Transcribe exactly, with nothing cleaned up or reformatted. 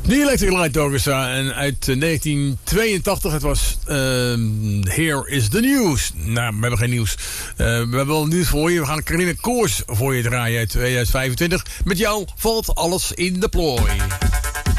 The Electric Light Orchestra en uit negentien tweeëntachtig. Het was uh, Here is the News. Nou, we hebben geen nieuws. Uh, we hebben wel nieuws voor je. We gaan Carina Koers voor je draaien uit tweeduizend vijfentwintig. Met jou valt alles in de plooi.